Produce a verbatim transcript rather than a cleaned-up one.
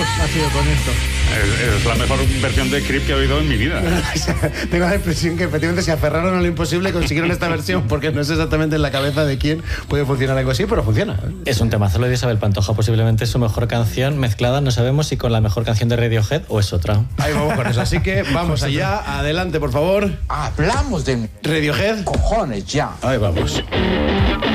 ha sido con esto. Es, es la mejor versión de Creep que he oído en mi vida. Tengo la impresión que efectivamente se aferraron a lo imposible y consiguieron esta versión, porque no sé exactamente en la cabeza de quién puede funcionar algo así, pero funciona. Es un temazo lo de Isabel Pantoja, posiblemente es su mejor canción mezclada, no sabemos si con la mejor canción de Radiohead o es otra. Ahí vamos con eso, así que vamos allá, adelante por favor. Hablamos de Radiohead. cojones ya. Ahí vamos.